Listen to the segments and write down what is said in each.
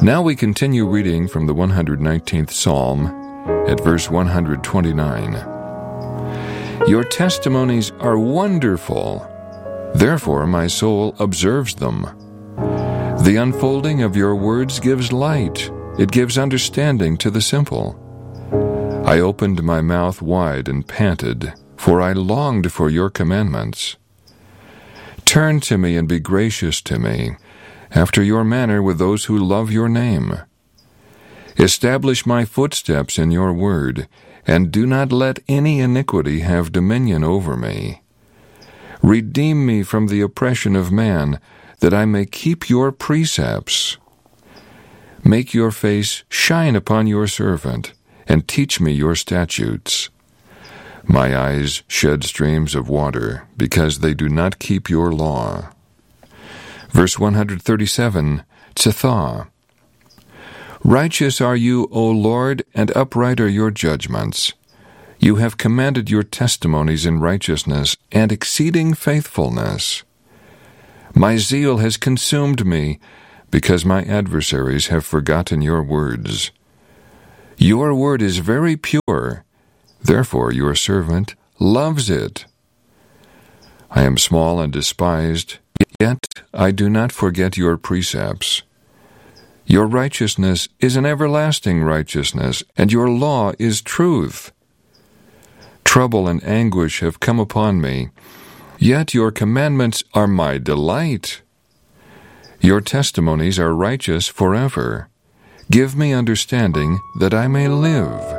Now we continue reading from the 119th Psalm at verse 129. Your testimonies are wonderful, therefore my soul observes them. The unfolding of your words gives light, it gives understanding to the simple. I opened my mouth wide and panted, for I longed for your commandments. Turn to me and be gracious to me, after your manner with those who love your name. Establish my footsteps in your word, and do not let any iniquity have dominion over me. Redeem me from the oppression of man, that I may keep your precepts. Make your face shine upon your servant, and teach me your statutes. My eyes shed streams of water, because they do not keep your law. Verse 137, Tzathah. Righteous are you, O Lord, and upright are your judgments. You have commanded your testimonies in righteousness and exceeding faithfulness. My zeal has consumed me, because my adversaries have forgotten your words. Your word is very pure, therefore your servant loves it. I am small and despised, yet I do not forget your precepts. Your righteousness is an everlasting righteousness, and your law is truth. Trouble and anguish have come upon me, yet your commandments are my delight. Your testimonies are righteous forever. Give me understanding that I may live.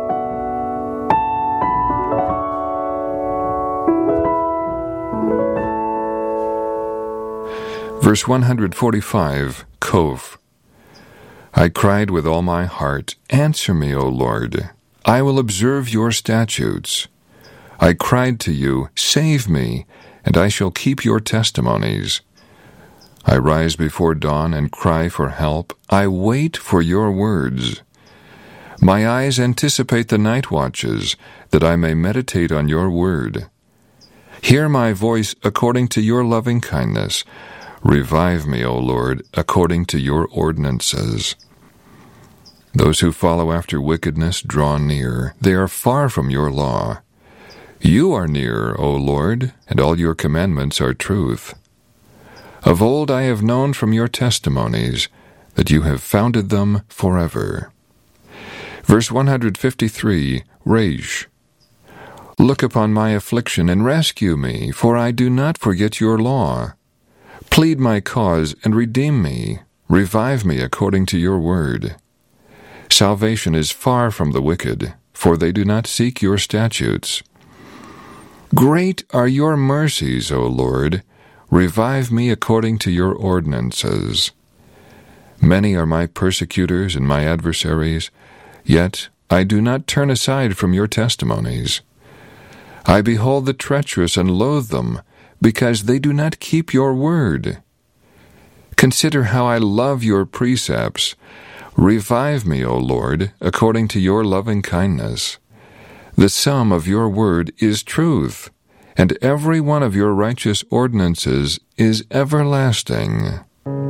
Verse 145, Kof. I cried with all my heart, answer me, O Lord. I will observe your statutes. I cried to you, save me, and I shall keep your testimonies. I rise before dawn and cry for help. I wait for your words. My eyes anticipate the night watches, that I may meditate on your word. Hear my voice according to your loving kindness. Revive me, O Lord, according to your ordinances. Those who follow after wickedness draw near. They are far from your law. You are near, O Lord, and all your commandments are truth. Of old I have known from your testimonies that you have founded them forever. Verse 153, Reish. Look upon my affliction and rescue me, for I do not forget your law. Plead my cause and redeem me. Revive me according to your word. Salvation is far from the wicked, for they do not seek your statutes. Great are your mercies, O Lord. Revive me according to your ordinances. Many are my persecutors and my adversaries, yet I do not turn aside from your testimonies. I behold the treacherous and loathe them, because they do not keep your word. Consider how I love your precepts. Revive me, O Lord, according to your loving kindness. The sum of your word is truth, and every one of your righteous ordinances is everlasting.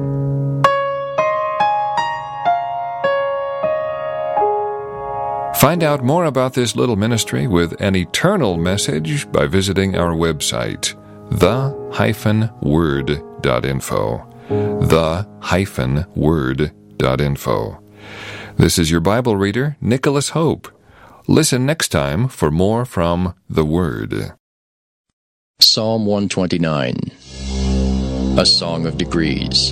Find out more about this little ministry with an eternal message by visiting our website, the-word.info. the-word.info. This is your Bible reader, Nicholas Hope. Listen next time for more from the Word. Psalm 129, a Song of Decrees.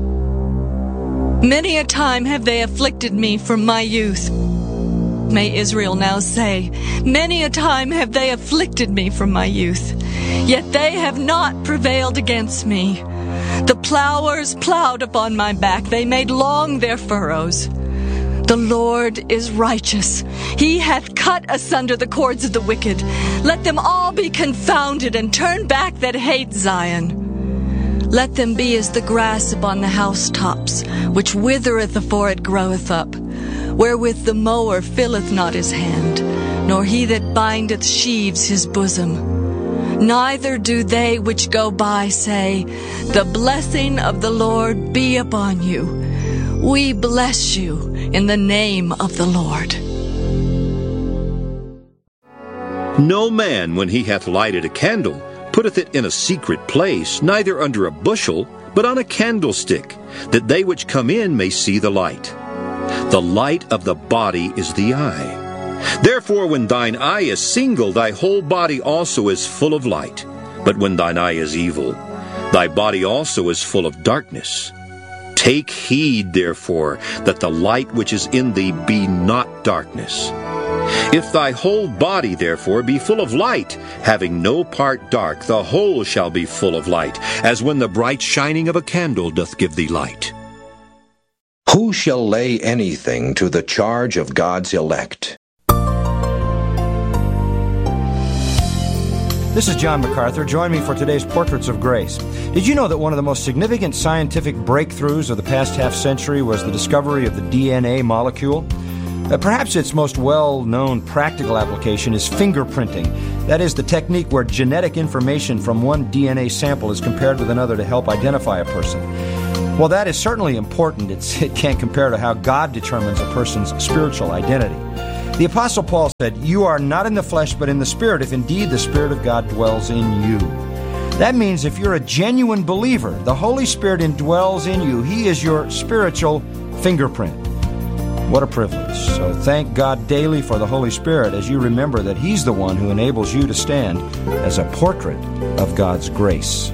Many a time have they afflicted me from my youth. May Israel now say, many a time have they afflicted me from my youth, yet they have not prevailed against me. The plowers plowed upon my back, they made long their furrows. The Lord is righteous. He hath cut asunder the cords of the wicked. Let them all be confounded, and turn back that hate Zion. Let them be as the grass upon the housetops, which withereth afore it groweth up, wherewith the mower filleth not his hand, nor he that bindeth sheaves his bosom. Neither do they which go by say, The blessing of the Lord be upon you. We bless you in the name of the Lord. No man, when he hath lighted a candle, putteth it in a secret place, neither under a bushel, but on a candlestick, that they which come in may see the light. The light of the body is the eye. Therefore, when thine eye is single, thy whole body also is full of light. But when thine eye is evil, thy body also is full of darkness. Take heed, therefore, that the light which is in thee be not darkness. If thy whole body, therefore, be full of light, having no part dark, the whole shall be full of light, as when the bright shining of a candle doth give thee light. Who shall lay anything to the charge of God's elect? This is John MacArthur. Join me for today's Portraits of Grace. Did you know that one of the most significant scientific breakthroughs of the past half-century was the discovery of the DNA molecule? Perhaps its most well-known practical application is fingerprinting. That is, the technique where genetic information from one DNA sample is compared with another to help identify a person. While that is certainly important, it can't compare to how God determines a person's spiritual identity. The Apostle Paul said, "You are not in the flesh, but in the Spirit, if indeed the Spirit of God dwells in you." That means if you're a genuine believer, the Holy Spirit indwells in you. He is your spiritual fingerprint. What a privilege. So thank God daily for the Holy Spirit as you remember that He's the one who enables you to stand as a portrait of God's grace.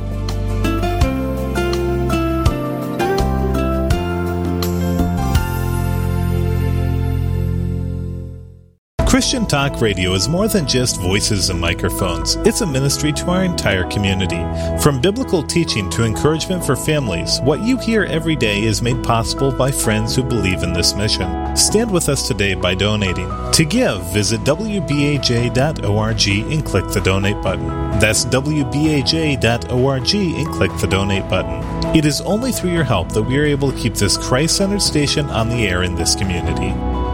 Christian Talk Radio is more than just voices and microphones. It's a ministry to our entire community. From biblical teaching to encouragement for families, what you hear every day is made possible by friends who believe in this mission. Stand with us today by donating. To give, visit wbaj.org and click the donate button. That's wbaj.org and click the donate button. It is only through your help that we are able to keep this Christ-centered station on the air in this community.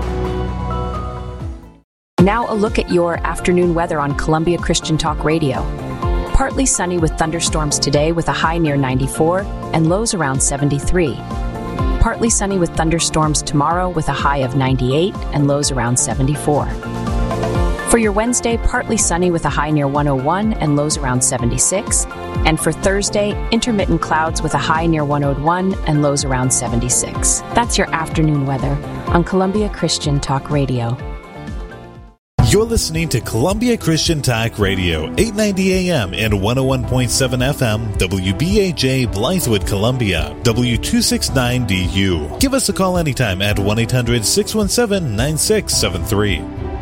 Now a look at your afternoon weather on Columbia Christian Talk Radio. Partly sunny with thunderstorms today with a high near 94 and lows around 73. Partly sunny with thunderstorms tomorrow with a high of 98 and lows around 74. For your Wednesday, partly sunny with a high near 101 and lows around 76. And for Thursday, intermittent clouds with a high near 101 and lows around 76. That's your afternoon weather on Columbia Christian Talk Radio. You're listening to Columbia Christian Talk Radio, 890 AM and 101.7 FM, WBAJ Blythewood, Columbia, W269DU. Give us a call anytime at 1-800-617-9673.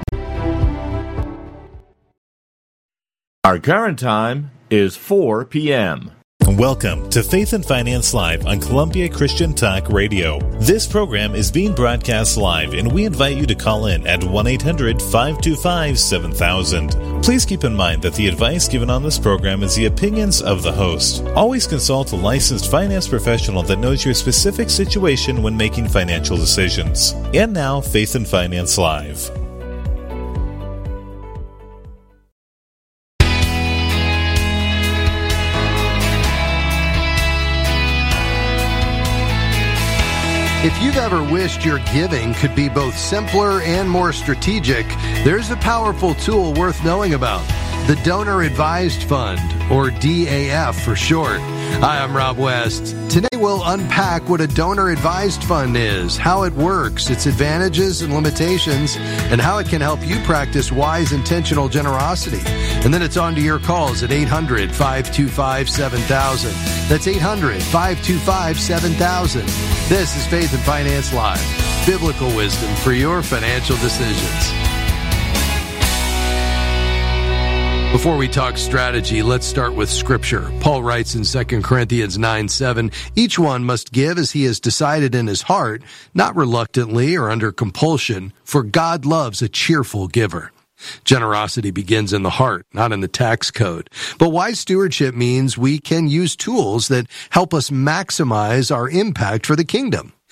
Our current time is 4 p.m. Welcome to Faith and Finance Live on Columbia Christian Talk Radio. This program is being broadcast live, and we invite you to call in at 1-800-525-7000. Please keep in mind that the advice given on this program is the opinions of the host. Always consult a licensed finance professional that knows your specific situation when making financial decisions. And now, Faith and Finance Live. If you've ever wished your giving could be both simpler and more strategic, there's a powerful tool worth knowing about. The Donor Advised Fund, or DAF for short. Hi, I'm Rob West. Today we'll unpack what a Donor Advised Fund is, how it works, its advantages and limitations, and how it can help you practice wise, intentional generosity. And then it's on to your calls at 800-525-7000. That's 800-525-7000. This is Faith and Finance Live, biblical wisdom for your financial decisions. Before we talk strategy, let's start with Scripture. Paul writes in 2 Corinthians 9:7, "Each one must give as he has decided in his heart, not reluctantly or under compulsion, for God loves a cheerful giver." Generosity begins in the heart, not in the tax code. But wise stewardship means we can use tools that help us maximize our impact for the kingdom.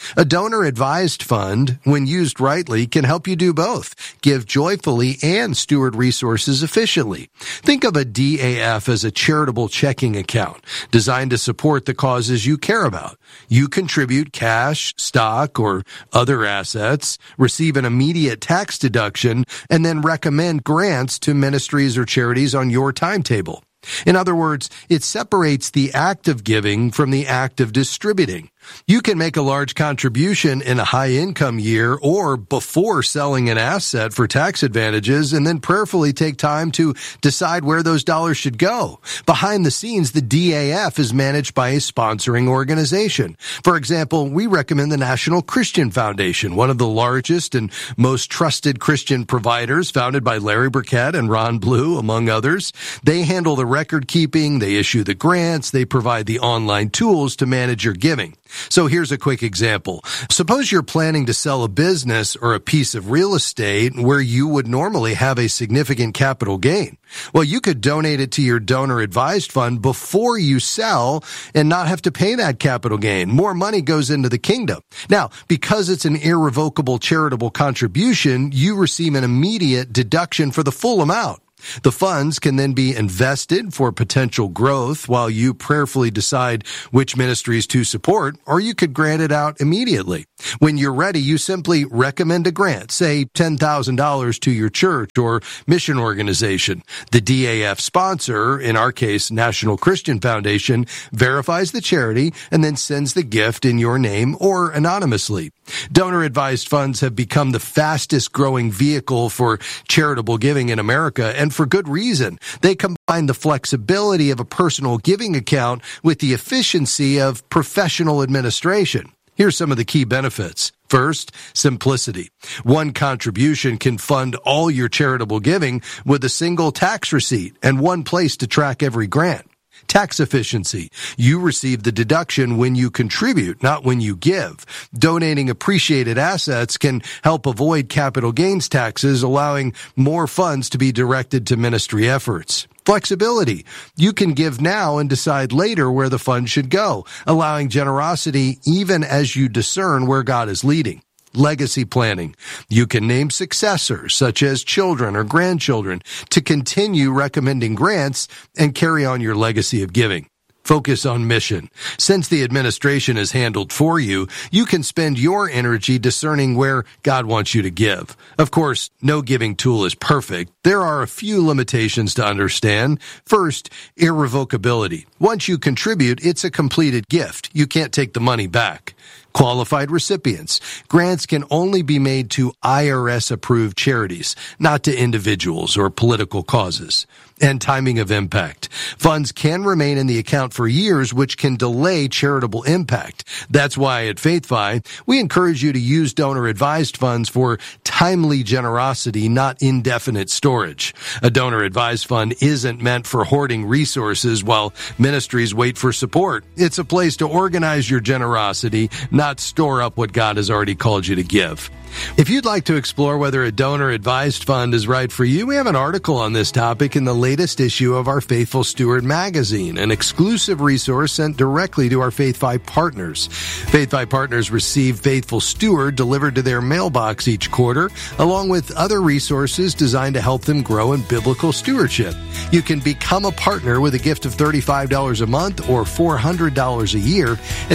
A donor-advised fund, when used rightly, can help you do both, give joyfully and steward resources efficiently. Think of a DAF as a charitable checking account designed to support the causes you care about. You contribute cash, stock, or other assets, receive an immediate tax deduction, and then recommend grants to ministries or charities on your timetable. In other words, it separates the act of giving from the act of distributing. You can make a large contribution in a high-income year or before selling an asset for tax advantages and then prayerfully take time to decide where those dollars should go. Behind the scenes, the DAF is managed by a sponsoring organization. For example, we recommend the National Christian Foundation, one of the largest and most trusted Christian providers, founded by Larry Burkett and Ron Blue, among others. They handle the record keeping, they issue the grants, they provide the online tools to manage your giving. So here's a quick example. Suppose you're planning to sell a business or a piece of real estate where you would normally have a significant capital gain. Well, you could donate it to your donor-advised fund before you sell and not have to pay that capital gain. More money goes into the kingdom. Now, because it's an irrevocable charitable contribution, you receive an immediate deduction for the full amount. The funds can then be invested for potential growth while you prayerfully decide which ministries to support, or you could grant it out immediately. When you're ready, you simply recommend a grant, say $10,000 to your church or mission organization. The DAF sponsor, in our case, National Christian Foundation, verifies the charity and then sends the gift in your name or anonymously. Donor-advised funds have become the fastest growing vehicle for charitable giving in America, and for good reason. They combine the flexibility of a personal giving account with the efficiency of professional administration. Here's some of the key benefits. First, simplicity. One contribution can fund all your charitable giving with a single tax receipt and one place to track every grant. Tax efficiency. You receive the deduction when you contribute, not when you give. Donating appreciated assets can help avoid capital gains taxes, allowing more funds to be directed to ministry efforts. Flexibility. You can give now and decide later where the funds should go, allowing generosity even as you discern where God is leading. Legacy planning. You can name successors, such as children or grandchildren, to continue recommending grants and carry on your legacy of giving. Focus on mission. Since the administration is handled for you, you can spend your energy discerning where God wants you to give. Of course, no giving tool is perfect. There are a few limitations to understand. First, irrevocability. Once you contribute, it's a completed gift. You can't take the money back. Qualified recipients. Grants can only be made to IRS-approved charities, not to individuals or political causes. And timing of impact. Funds can remain in the account for years, which can delay charitable impact. That's why at FaithFi, we encourage you to use donor-advised funds for timely generosity, not indefinite storage. A donor-advised fund isn't meant for hoarding resources while ministries wait for support. It's a place to organize your generosity, not store up what God has already called you to give. If you'd like to explore whether a donor-advised fund is right for you, we have an article on this topic in the latest issue of our Faithful Steward magazine, an exclusive resource sent directly to our FaithFi partners. FaithFi partners receive Faithful Steward delivered to their mailbox each quarter, along with other resources designed to help them grow in biblical stewardship. You can become a partner with a gift of $35 a month or $400 a year at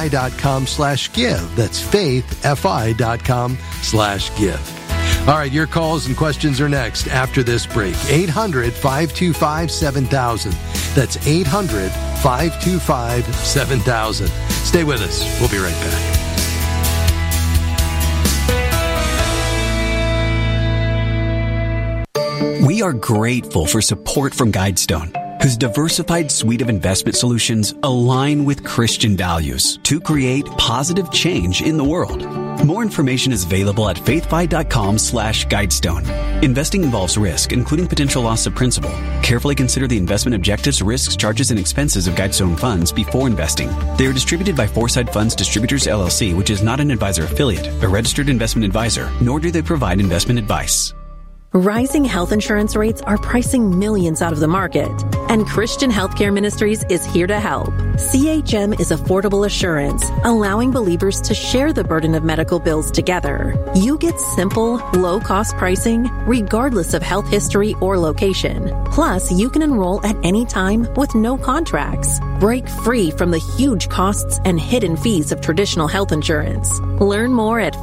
faithfi.com/give. That's faithfi.com/give. All right, your calls and questions are next after this break. 800-525-7000. That's 800-525-7000. Stay with us. We'll be right back. We are grateful for support from Guidestone, whose diversified suite of investment solutions align with Christian values to create positive change in the world. More information is available at faithfi.com/Guidestone. Investing involves risk, including potential loss of principal. Carefully consider the investment objectives, risks, charges, and expenses of Guidestone funds before investing. They are distributed by Foresight Funds Distributors, LLC, which is not an advisor affiliate, a registered investment advisor, nor do they provide investment advice. Rising health insurance rates are pricing millions out of the market, and Christian Healthcare Ministries is here to help. CHM is affordable assurance, allowing believers to share the burden of medical bills together. You get simple, low-cost pricing, regardless of health history or location. Plus, you can enroll at any time with no contracts. Break free from the huge costs and hidden fees of traditional health insurance. Learn more at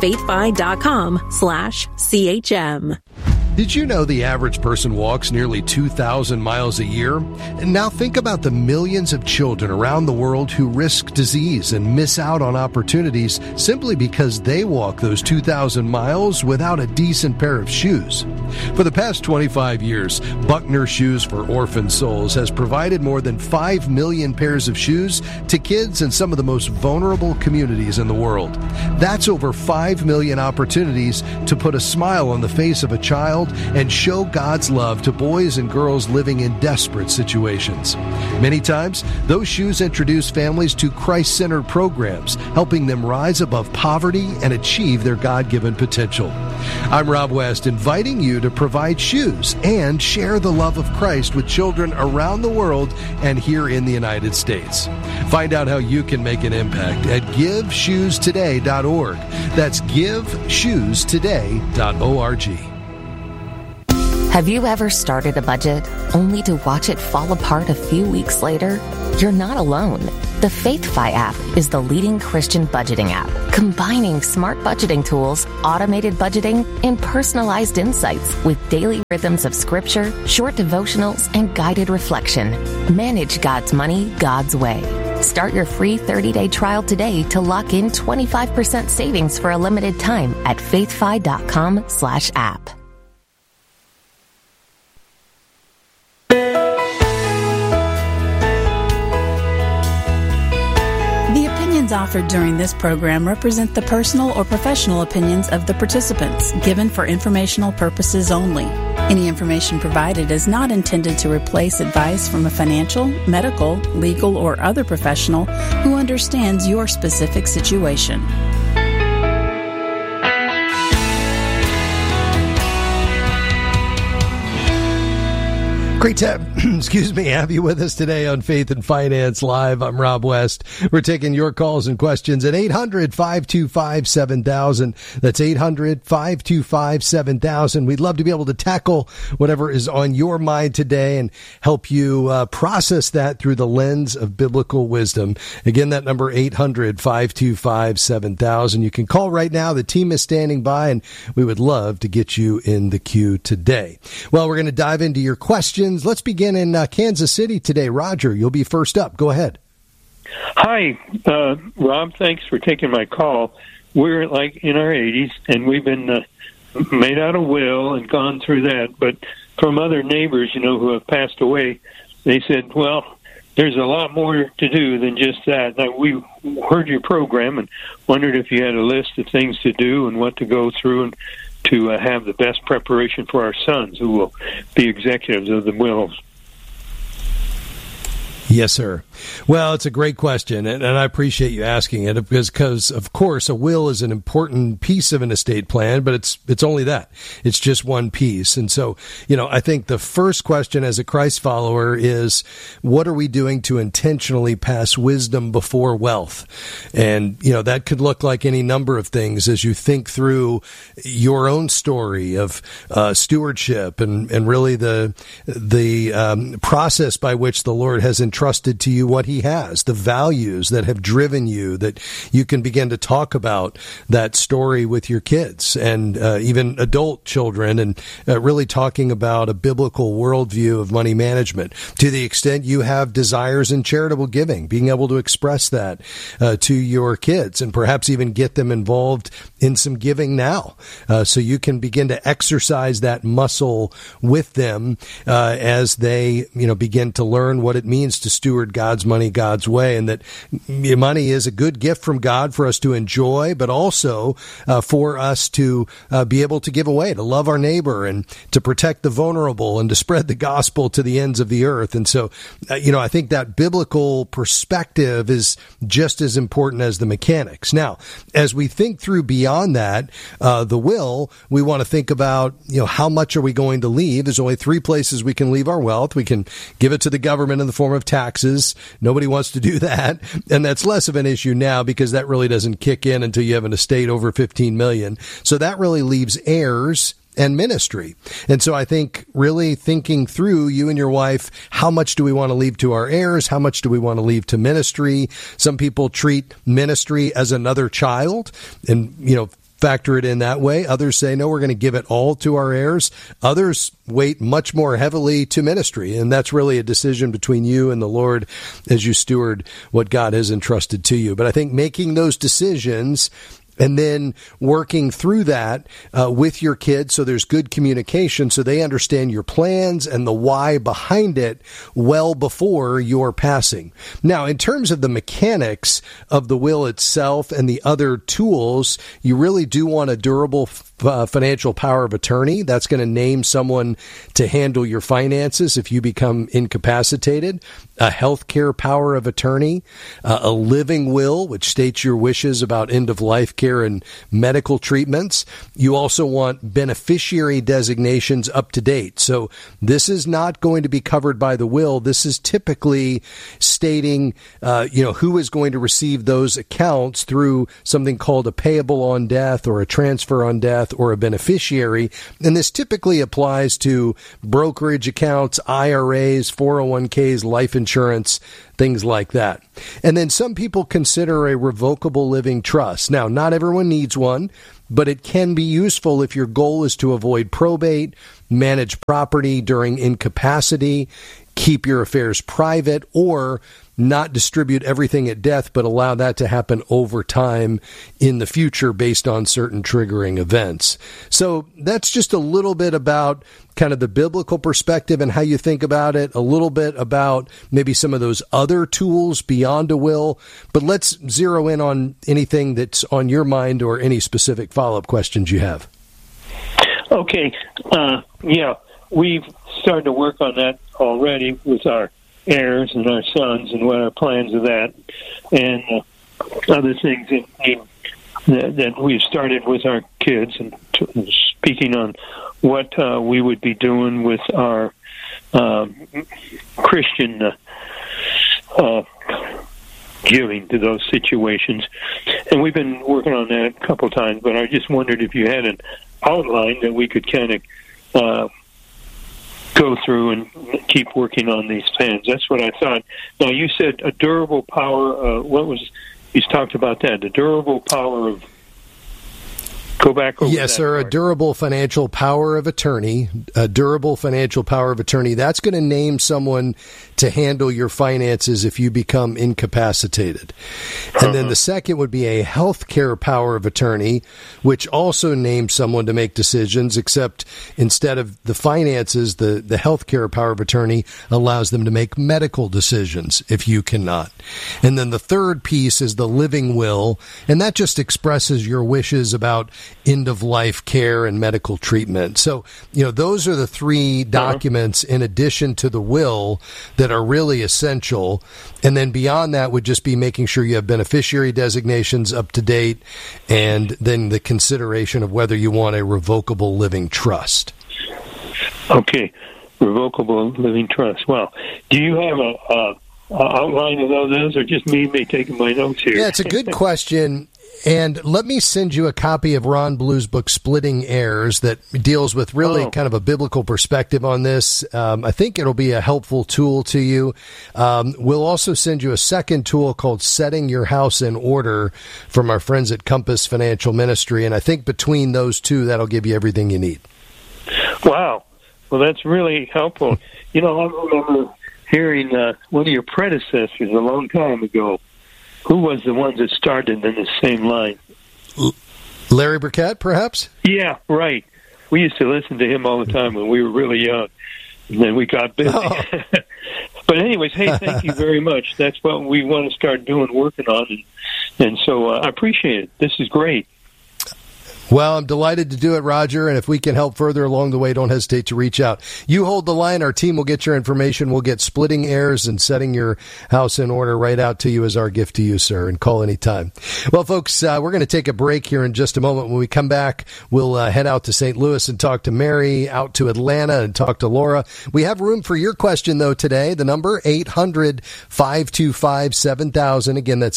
faithfi.com/CHM. Did you know the average person walks nearly 2,000 miles a year? And now think about the millions of children around the world who risk disease and miss out on opportunities simply because they walk those 2,000 miles without a decent pair of shoes. For the past 25 years, Buckner Shoes for Orphan Souls has provided more than 5 million pairs of shoes to kids in some of the most vulnerable communities in the world. That's over 5 million opportunities to put a smile on the face of a child and show God's love to boys and girls living in desperate situations. Many times, those shoes introduce families to Christ-centered programs, helping them rise above poverty and achieve their God-given potential. I'm Rob West, inviting you to provide shoes and share the love of Christ with children around the world and here in the United States. Find out how you can make an impact at GiveShoesToday.org. That's GiveShoesToday.org. Have you ever started a budget only to watch it fall apart a few weeks later? You're not alone. The FaithFi app is the leading Christian budgeting app, combining smart budgeting tools, automated budgeting, and personalized insights with daily rhythms of scripture, short devotionals, and guided reflection. Manage God's money God's way. Start your free 30-day trial today to lock in 25% savings for a limited time at faithfi.com/app. The opinions offered during this program represent the personal or professional opinions of the participants, given for informational purposes only. Any information provided is not intended to replace advice from a financial, medical, legal, or other professional who understands your specific situation. Great to have you with us today on Faith and Finance Live. I'm Rob West. We're taking your calls and questions at 800-525-7000. That's 800-525-7000. We'd love to be able to tackle whatever is on your mind today and help you process that through the lens of biblical wisdom. Again, that number 800-525-7000. You can call right now. The team is standing by, and we would love to get you in the queue today. Well, we're going to dive into your questions. Let's begin in Kansas City today. Roger, you'll be first up. Go ahead. Hi, Rob. Thanks for taking my call. We're like in our 80s, and we've been made out a will and gone through that. But from other neighbors, who have passed away, they said, well, there's a lot more to do than just that. Now, we heard your program and wondered if you had a list of things to do and what to go through and to have the best preparation for our sons who will be executives of the wills. Yes, sir. Well, it's a great question, and I appreciate you asking it because, of course, a will is an important piece of an estate plan, but it's only that. It's just one piece. And so, I think the first question as a Christ follower is, what are we doing to intentionally pass wisdom before wealth? And, that could look like any number of things as you think through your own story of stewardship and really the process by which the Lord has entrusted to you what he has, the values that have driven you, that you can begin to talk about that story with your kids and even adult children, and really talking about a biblical worldview of money management. To the extent you have desires in charitable giving, being able to express that to your kids and perhaps even get them involved in some giving now, so you can begin to exercise that muscle with them as they begin to learn what it means to steward God's money God's way, and that money is a good gift from God for us to enjoy, but also for us to be able to give away, to love our neighbor, and to protect the vulnerable, and to spread the gospel to the ends of the earth. And so, I think that biblical perspective is just as important as the mechanics. Now, as we think through beyond that, the will, we want to think about, how much are we going to leave? There's only three places we can leave our wealth. We can give it to the government in the form of taxes. Nobody wants to do that. And that's less of an issue now because that really doesn't kick in until you have an estate over $15 million. So that really leaves heirs and ministry. And so I think really thinking through, you and your wife, how much do we want to leave to our heirs? How much do we want to leave to ministry? Some people treat ministry as another child and, factor it in that way. Others say, no, we're going to give it all to our heirs. Others weight much more heavily to ministry. And that's really a decision between you and the Lord as you steward what God has entrusted to you. But I think making those decisions and then working through that with your kids so there's good communication so they understand your plans and the why behind it well before your passing. Now, in terms of the mechanics of the will itself and the other tools, you really do want a durable financial power of attorney. That's going to name someone to handle your finances if you become incapacitated, a healthcare power of attorney, a living will, which states your wishes about end-of-life care and medical treatments. You also want beneficiary designations up to date. So this is not going to be covered by the will. This is typically stating, who is going to receive those accounts through something called a payable on death or a transfer on death or a beneficiary. And this typically applies to brokerage accounts, IRAs, 401ks, life insurance, things like that. And then some people consider a revocable living trust. Now, not everyone needs one, but it can be useful if your goal is to avoid probate, manage property during incapacity, keep your affairs private, or not distribute everything at death, but allow that to happen over time in the future based on certain triggering events. So that's just a little bit about kind of the biblical perspective and how you think about it, a little bit about maybe some of those other tools beyond a will. But let's zero in on anything that's on your mind or any specific follow-up questions you have. Okay. We've started to work on that already with our heirs and our sons and what our plans of that and other things that we've started with our kids and speaking on what we would be doing with our Christian giving to those situations. And we've been working on that a couple times, but I just wondered if you had an outline that we could kind of go through and keep working on these plans. That's what I thought. Now, you said a durable power. You talked about that, the durable power of... Go back over Yes, sir. A durable financial power of attorney. A durable financial power of attorney. That's going to name someone to handle your finances if you become incapacitated. And then the second would be a health care power of attorney, which also names someone to make decisions, except instead of the finances, the health care power of attorney allows them to make medical decisions if you cannot. And then the third piece is the living will, and that just expresses your wishes about end-of-life care and medical treatment. So, those are the three documents in addition to the will that are really essential. And then beyond that would just be making sure you have beneficiary designations up to date and then the consideration of whether you want a revocable living trust. Okay, revocable living trust. Well, do you have a outline of those, or just me taking my notes here? Yeah, it's a good question. And let me send you a copy of Ron Blue's book, Splitting Heirs, that deals with really kind of a biblical perspective on this. I think it'll be a helpful tool to you. We'll also send you a second tool called Setting Your House in Order from our friends at Compass Financial Ministry. And I think between those two, that'll give you everything you need. Wow. Well, that's really helpful. I remember hearing one of your predecessors a long time ago. Who was the one that started in the same line? Larry Burkett, perhaps? Yeah, right. We used to listen to him all the time when we were really young. And then we got busy. But anyways, hey, thank you very much. That's what we want to start working on. And so I appreciate it. This is great. Well, I'm delighted to do it, Roger, and if we can help further along the way, don't hesitate to reach out. You hold the line. Our team will get your information. We'll get splitting heirs and setting your house in order right out to you as our gift to you, sir, and call anytime. Well, folks, we're going to take a break here in just a moment. When we come back, we'll head out to St. Louis and talk to Mary, out to Atlanta and talk to Laura. We have room for your question, though, today. The number, 800-525-7000. Again, that's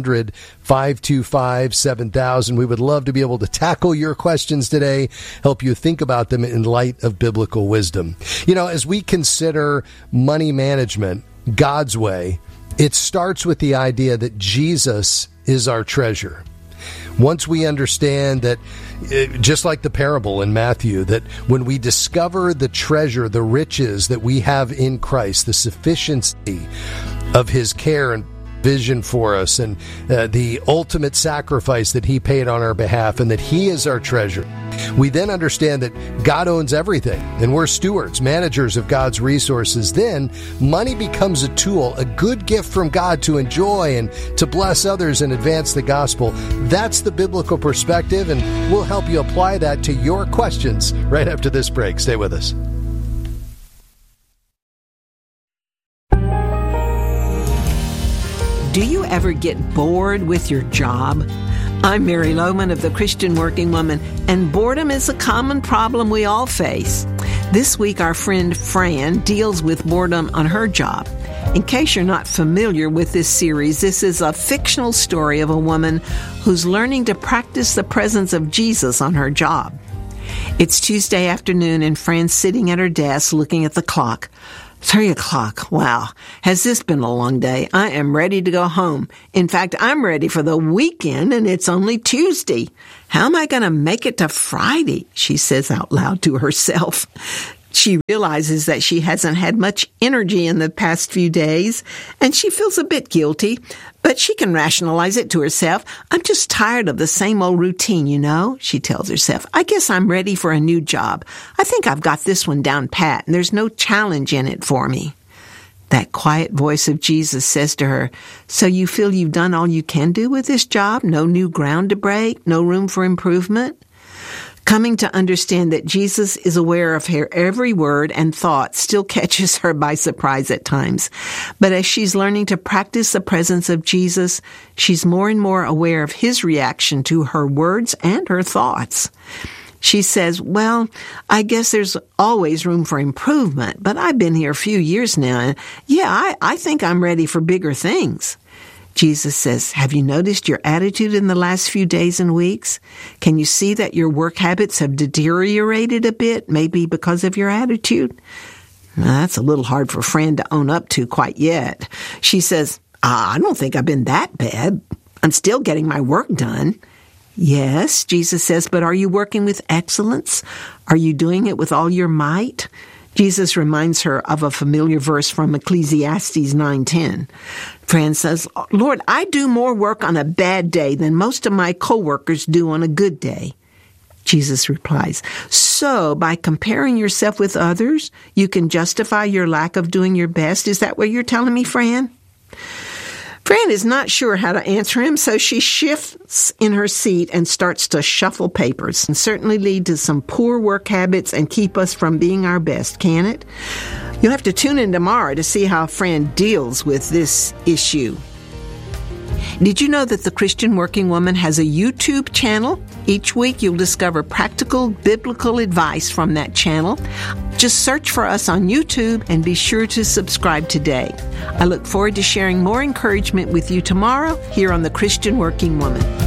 800-525-7000. We would love to be able to tackle your questions today, help you think about them in light of biblical wisdom. You know, as we consider money management God's way, it starts with the idea that Jesus is our treasure. Once we understand that, just like the parable in Matthew, that when we discover the treasure, the riches that we have in Christ, the sufficiency of his care and vision for us, and the ultimate sacrifice that he paid on our behalf, and that he is our treasure, we then understand that God owns everything, and we're stewards, managers of God's resources. Then money becomes a tool, a good gift from God to enjoy and to bless others and advance the gospel. That's the biblical perspective, and we'll help you apply that to your questions right after this break. Stay with us. Do you ever get bored with your job? I'm Mary Lohman of the Christian Working Woman, and boredom is a common problem we all face. This week, our friend Fran deals with boredom on her job. In case you're not familiar with this series, this is a fictional story of a woman who's learning to practice the presence of Jesus on her job. It's Tuesday afternoon, and Fran's sitting at her desk looking at the clock. 3 o'clock. Wow. Has this been a long day? I am ready to go home. In fact, I'm ready for the weekend, and it's only Tuesday. How am I going to make it to Friday? She says out loud to herself. She realizes that she hasn't had much energy in the past few days, and she feels a bit guilty, but she can rationalize it to herself. I'm just tired of the same old routine, you know, she tells herself. I guess I'm ready for a new job. I think I've got this one down pat, and there's no challenge in it for me. That quiet voice of Jesus says to her, so you feel you've done all you can do with this job? No new ground to break? No room for improvement? Coming to understand that Jesus is aware of her every word and thought still catches her by surprise at times. But as she's learning to practice the presence of Jesus, she's more and more aware of his reaction to her words and her thoughts. She says, well, I guess there's always room for improvement, but I've been here a few years now, and I think I'm ready for bigger things. Jesus says, have you noticed your attitude in the last few days and weeks? Can you see that your work habits have deteriorated a bit, maybe because of your attitude? Now, that's a little hard for Fran to own up to quite yet. She says, I don't think I've been that bad. I'm still getting my work done. Yes, Jesus says, but are you working with excellence? Are you doing it with all your might? Jesus reminds her of a familiar verse from Ecclesiastes 9:10. Fran says, Lord, I do more work on a bad day than most of my coworkers do on a good day. Jesus replies, so by comparing yourself with others, you can justify your lack of doing your best? Is that what you're telling me, Fran? Fran is not sure how to answer him, so she shifts in her seat and starts to shuffle papers, and certainly lead to some poor work habits and keep us from being our best, can it? You'll have to tune in tomorrow to see how Fran deals with this issue. Did you know that the Christian Working Woman has a YouTube channel? Each week you'll discover practical biblical advice from that channel. Just search for us on YouTube and be sure to subscribe today. I look forward to sharing more encouragement with you tomorrow here on the Christian Working Woman.